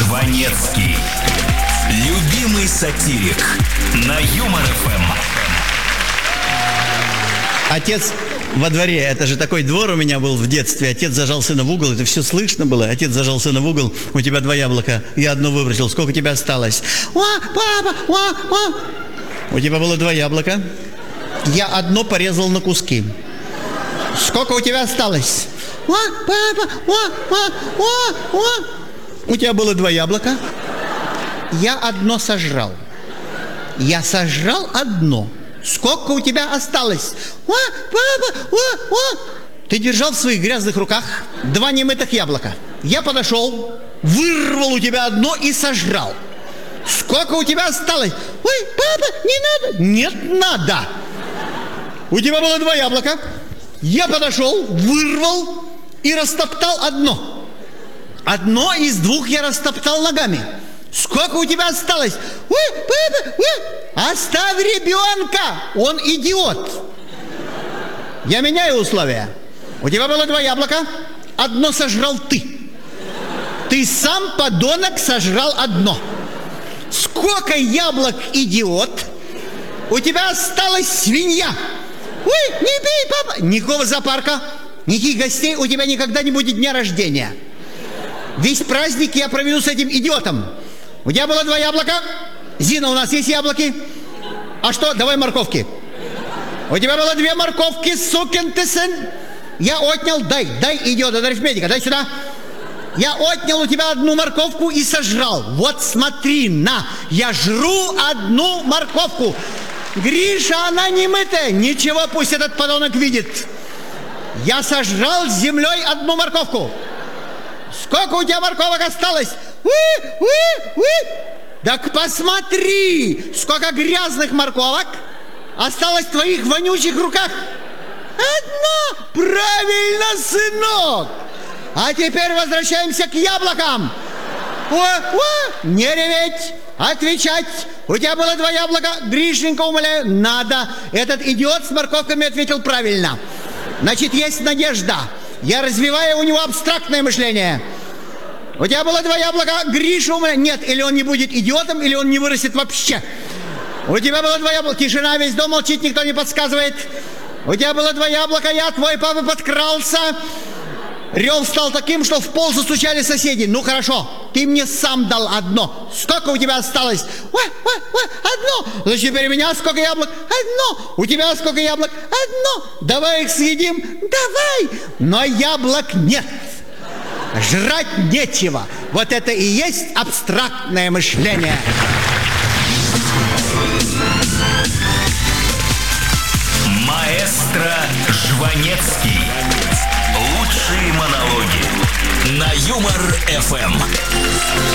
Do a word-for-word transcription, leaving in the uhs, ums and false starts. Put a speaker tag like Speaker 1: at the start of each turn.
Speaker 1: Жванецкий. Любимый сатирик. На Юмор ФМ.
Speaker 2: Отец во дворе, это же такой двор у меня был в детстве. Отец зажал сына в угол, это все слышно было. Отец зажал сына в угол, у тебя два яблока, я одно выбросил, сколько у тебя осталось? О, папа, о, о. У тебя было два яблока, я одно порезал на куски. Сколько у тебя осталось? О, папа, о, о, о, о. У тебя было два яблока, я одно сожрал. Я сожрал одно. Сколько у тебя осталось? О, папа, о, о. Ты держал в своих грязных руках два немытых яблока. Я подошел, вырвал у тебя одно и сожрал. Сколько у тебя осталось? Ой, папа, не надо. Нет, надо. У тебя было два яблока. Я подошел, вырвал и растоптал одно. Одно из двух я растоптал ногами. Сколько у тебя осталось? Ой, папа, ой. Оставь ребенка, он идиот. Я меняю условия. У тебя было два яблока, одно сожрал ты. Ты сам, подонок, сожрал одно. Сколько яблок, идиот? У тебя осталась свинья. Ой, не пей, папа. Никакого зоопарка, никаких гостей, у тебя никогда не будет дня рождения. Весь праздник я проведу с этим идиотом. У тебя было два яблока. Зина, у нас есть яблоки? А что, давай морковки. У тебя было две морковки, сукин ты сын. Я отнял, дай, дай, идиот, это арифметика, дай сюда. Я отнял у тебя одну морковку и сожрал. Вот смотри, на, я жру одну морковку. Гриша, она не мытая. Ничего, пусть этот подонок видит. Я сожрал с землей одну морковку. Сколько у тебя морковок осталось? Уи, уи, уи. Так посмотри, сколько грязных морковок осталось в твоих вонючих руках. Одна. Правильно, сынок. А теперь возвращаемся к яблокам. О, о, не реветь, отвечать. У тебя было два яблока, Гришенька, умоляю, надо. Этот идиот с морковками ответил правильно. Значит, есть надежда. Я развиваю у него абстрактное мышление. У тебя было два яблока, Гриша, умоляю. Нет, или он не будет идиотом, или он не вырастет вообще. У тебя было два яблока, тишина, весь дом молчит, никто не подсказывает. У тебя было два яблока, я, твой папа, подкрался. Рев стал таким, что в пол застучали соседи. Ну хорошо, ты мне сам дал одно. Сколько у тебя осталось? Ой, ой, ой, одно. Значит, теперь у меня сколько яблок? Одно. У тебя сколько яблок? Одно. Давай их съедим. Давай. Но яблок нет. Жрать нечего. Вот это и есть абстрактное мышление.
Speaker 1: Маэстро Жванецкий. Лучшие монологи на Юмор ФМ.